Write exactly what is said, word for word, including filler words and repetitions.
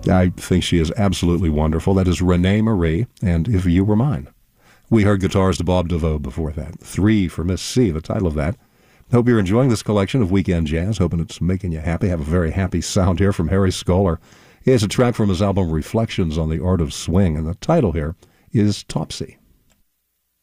I think she is absolutely wonderful. That is Renee Marie, and If You Were Mine. We heard guitars to Bob DeVoe before that. Three for Miss C, the title of that. Hope you're enjoying this collection of weekend jazz. Hoping it's making you happy. Have a very happy sound here from Harry Skoller. Here's a track from his album Reflections on the Art of Swing, and the title here is Topsy.